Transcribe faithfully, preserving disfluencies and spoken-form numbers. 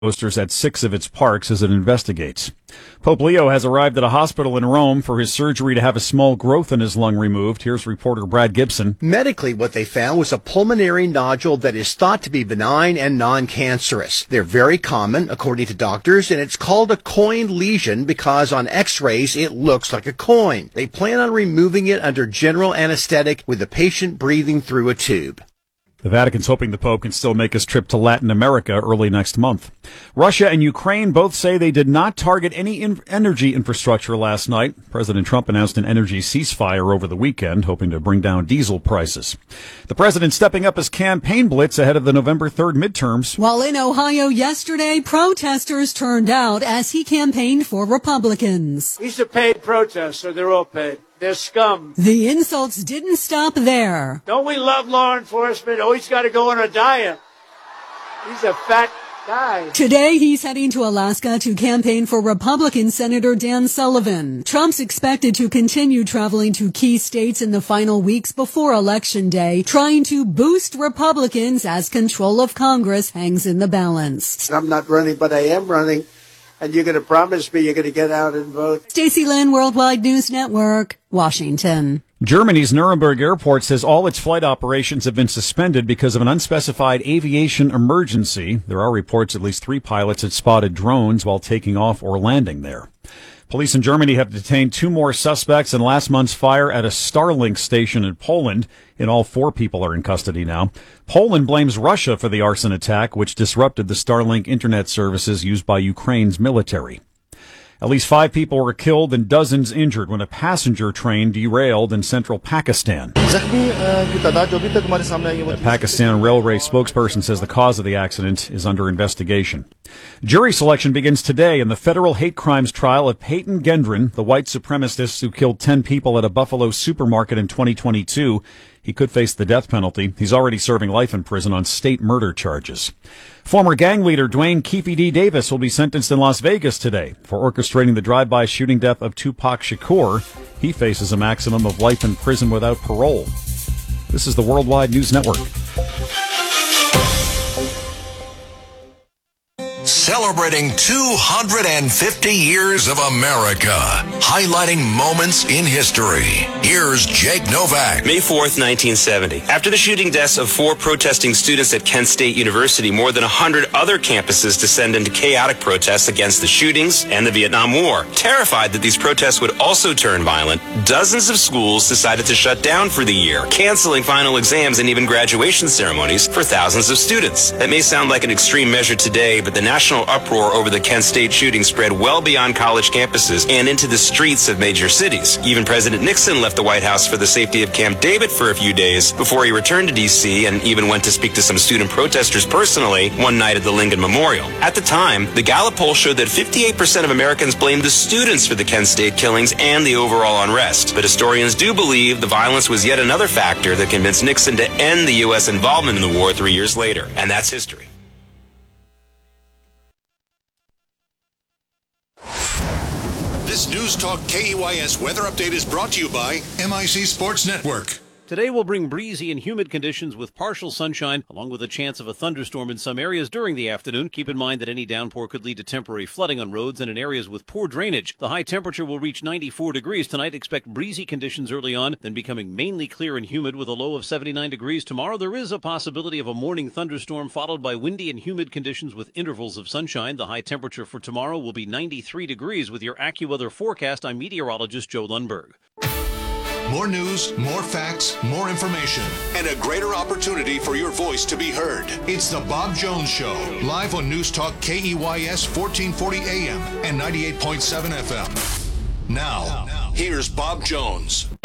posters at six of its parks as it investigates. Pope Leo has arrived at a hospital in Rome for his surgery to have a small growth in his lung removed. Here's reporter Brad Gibson. Medically, what they found was a pulmonary nodule that is thought to be benign and non-cancerous. They're very common, according to doctors, and it's called a coin lesion because on x-rays it looks like a coin. They plan on removing it under general anesthetic with the patient breathing through a tube. The Vatican's hoping the Pope can still make his trip to Latin America early next month. Russia and Ukraine both say they did not target any in- energy infrastructure last night. President Trump announced an energy ceasefire over the weekend, hoping to bring down diesel prices. The president stepping up his campaign blitz ahead of the November third midterms. While in Ohio yesterday, protesters turned out as he campaigned for Republicans. These are paid protests, so they're all paid. They're scum. The insults didn't stop there. Don't we love law enforcement? Oh, he's got to go on a diet. He's a fat guy. Today, he's heading to Alaska to campaign for Republican Senator Dan Sullivan. Trump's expected to continue traveling to key states in the final weeks before Election Day, trying to boost Republicans as control of Congress hangs in the balance. I'm not running, but I am running. And you're going to promise me you're going to get out and vote? Stacey Lynn, Worldwide News Network, Washington. Germany's Nuremberg airport says all its flight operations have been suspended because of an unspecified aviation emergency. There are reports at least three pilots had spotted drones while taking off or landing there. Police in Germany have detained two more suspects in last month's fire at a Starlink station in Poland. In all, four people are in custody now. Poland blames Russia for the arson attack, which disrupted the Starlink internet services used by Ukraine's military. At least five people were killed and dozens injured when a passenger train derailed in central Pakistan. The Pakistan Railway spokesperson says the cause of the accident is under investigation. Jury selection begins today in the federal hate crimes trial of Peyton Gendron, the white supremacist who killed ten people at a Buffalo supermarket in twenty twenty-two. He could face the death penalty. He's already serving life in prison on state murder charges. Former gang leader Dwayne Keefe D. Davis will be sentenced in Las Vegas today for orchestrating the drive-by shooting death of Tupac Shakur. He faces a maximum of life in prison without parole. This is the Worldwide News Network. Celebrating two hundred fifty years of America, highlighting moments in history. Here's Jake Novak. May fourth, nineteen seventy. After the shooting deaths of four protesting students at Kent State University, more than one hundred other campuses descend into chaotic protests against the shootings and the Vietnam War. Terrified that these protests would also turn violent, dozens of schools decided to shut down for the year, canceling final exams and even graduation ceremonies for thousands of students. That may sound like an extreme measure today, but the national uproar over the Kent State shooting spread well beyond college campuses and into the streets of major cities. Even President Nixon left the White House for the safety of Camp David for a few days before he returned to D C and even went to speak to some student protesters personally one night at the Lincoln Memorial. At the time, the Gallup poll showed that fifty-eight percent of Americans blamed the students for the Kent State killings and the overall unrest. But historians do believe the violence was yet another factor that convinced Nixon to end the U S involvement in the war three years later. And that's history. This News Talk K E Y S weather update is brought to you by M I C Sports Network. Today will bring breezy and humid conditions with partial sunshine, along with a chance of a thunderstorm in some areas during the afternoon. Keep in mind that any downpour could lead to temporary flooding on roads and in areas with poor drainage. The high temperature will reach ninety-four degrees tonight. Expect breezy conditions early on, then becoming mainly clear and humid with a low of seventy-nine degrees. Tomorrow there is a possibility of a morning thunderstorm followed by windy and humid conditions with intervals of sunshine. The high temperature for tomorrow will be ninety-three degrees. With your AccuWeather forecast, I'm meteorologist Joe Lundberg. More news, more facts, more information, and a greater opportunity for your voice to be heard. It's the Bob Jones Show, live on News Talk K E Y S fourteen forty A M and ninety-eight point seven F M. Now, here's Bob Jones.